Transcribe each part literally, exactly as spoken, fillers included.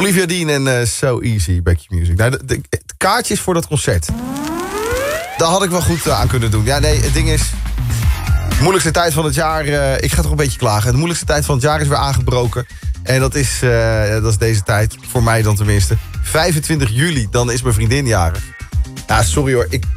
Olivia Dean en uh, So Easy, Back Your Music. Nou, de, de, de kaartjes voor dat concert. Daar had ik wel goed uh, aan kunnen doen. Ja, nee, het ding is... De moeilijkste tijd van het jaar... Uh, ik ga toch een beetje klagen. De moeilijkste tijd van het jaar is weer aangebroken. En dat is, uh, dat is deze tijd. Voor mij dan tenminste. vijfentwintig juli, dan is mijn vriendin jarig. Ja, sorry hoor. Ik,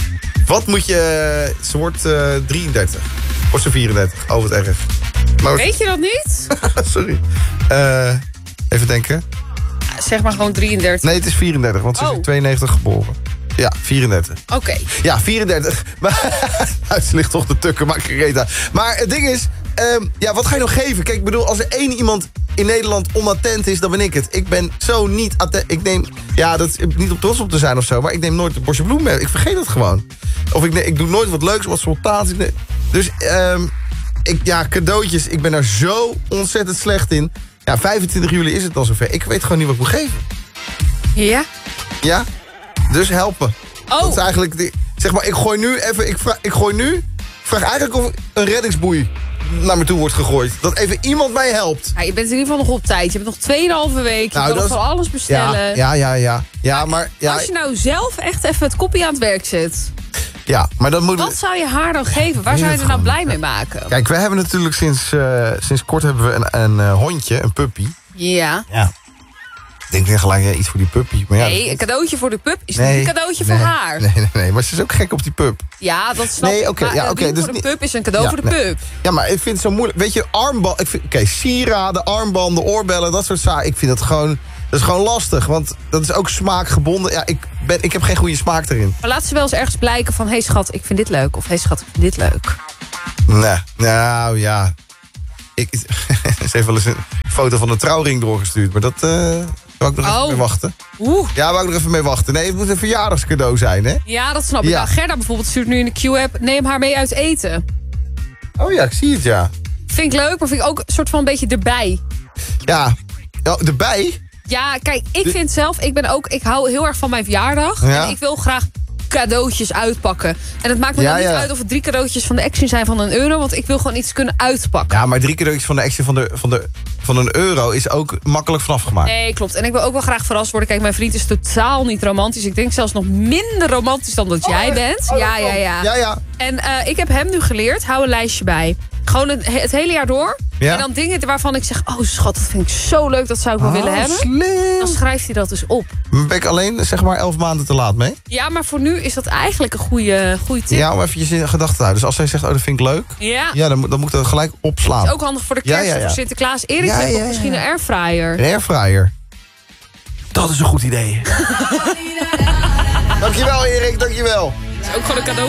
wat moet je... Ze wordt uh, drieëndertig. Wordt ze vierendertig. Oh, wat erg. Maar... Weet je dat niet? sorry. Uh, even denken. Zeg maar gewoon drieëndertig. Nee, het is vierendertig, want ze is oh. in tweeënnegentig geboren. Ja, vierendertig. Oké. Okay. Ja, vierendertig. Maar het ligt toch de tukken, maak je reet aan. Maar het ding is, um, ja, wat ga je nog geven? Kijk, ik bedoel, als er één iemand in Nederland onattent is, dan ben ik het. Ik ben zo niet attent. Ik neem, ja, dat is niet om trots op te zijn of zo, maar ik neem nooit een bosje bloem mee. Ik vergeet het gewoon. Of ik, ik doe nooit wat leuks, wat spontaans. Dus, um, ik, ja, cadeautjes, ik ben daar zo ontzettend slecht in. Ja, vijfentwintig juli is het dan zover. Ik weet gewoon niet wat ik moet geven. Ja? Ja? Dus helpen. Oh. Dat is eigenlijk... Die, zeg maar, ik gooi nu even... Ik vraag, ik gooi nu... Ik vraag eigenlijk of een reddingsboei naar me toe wordt gegooid. Dat even iemand mij helpt. Ja, je bent in ieder geval nog op tijd. Je hebt nog tweeënhalve week. Je nou, kan nog van alles bestellen. Ja, ja, ja. ja. ja maar, ja. Als je nou zelf echt even het koppie aan het werk zet... Ja, maar dan moet... Wat zou je haar dan geven? Waar zou je er nou blij mee maken? Kijk, we hebben natuurlijk sinds, uh, sinds kort hebben we een, een uh, hondje, een puppy. Ja. Ja. Ik denk weer gelijk uh, iets voor die puppy. Maar ja, nee, een cadeautje voor de pup is nee, niet een cadeautje nee, voor haar. Nee, nee, nee, maar ze is ook gek op die pup. Ja, dat snap nee, ik. Okay, maar ja, een okay, dus voor de niet... pup is een cadeau ja, voor de nee. pup. Ja, maar ik vind het zo moeilijk. Weet je, armband... Oké, okay, sieraden, armbanden, oorbellen, dat soort zaken. Ik vind dat gewoon... Dat is gewoon lastig, want dat is ook smaakgebonden. Ja, ik, ben, ik heb geen goede smaak erin. Maar laat ze wel eens ergens blijken van... hé hey, schat, ik vind dit leuk. Of hé hey, schat, ik vind dit leuk. Nee, nou ja. Ik, ze heeft wel eens een foto van een trouwring doorgestuurd. Maar dat uh, wou ik nog oh. even mee wachten. Oeh. Ja, wou ik nog even mee wachten. Nee, het moet een verjaardagscadeau zijn, hè? Ja, dat snap ik. Ja. Nou, Gerda bijvoorbeeld stuurt nu in de Q-app... neem haar mee uit eten. Oh ja, ik zie het, ja. Vind ik leuk, maar vind ik ook een soort van een beetje erbij. Ja, oh, erbij? Ja, kijk, ik vind zelf, ik ben ook, ik hou heel erg van mijn verjaardag. Ja. En ik wil graag cadeautjes uitpakken. En het maakt me ja, dan niet ja. uit of het drie cadeautjes van de Action zijn van een euro. Want ik wil gewoon iets kunnen uitpakken. Ja, maar drie cadeautjes van de Action van, de, van, de, van een euro is ook makkelijk vanaf gemaakt. Nee, klopt. En ik wil ook wel graag verrast worden. Kijk, mijn vriend is totaal niet romantisch. Ik denk zelfs nog minder romantisch dan dat oh, jij bent. Oh, ja, ja, ja, ja, ja. En uh, ik heb hem nu geleerd, hou een lijstje bij. Gewoon het, het hele jaar door. Ja. En dan dingen waarvan ik zeg... oh schat, dat vind ik zo leuk, dat zou ik wel oh, willen hebben. Slim. Dan schrijft hij dat dus op. Ben ik alleen zeg maar elf maanden te laat mee? Ja, maar voor nu is dat eigenlijk een goede, goede tip. Ja, om eventjes in gedachten te houden. Dus als hij zegt, oh dat vind ik leuk. Ja, ja dan, dan moet ik dat gelijk opslaan. Dat is ook handig voor de kerst ja, ja, ja. voor Sinterklaas. Erik ja, heeft ja, ja. misschien een airfryer. Een airfryer. Dat is een goed idee. Dankjewel Erik, dankjewel. Dat is ook gewoon een cadeau.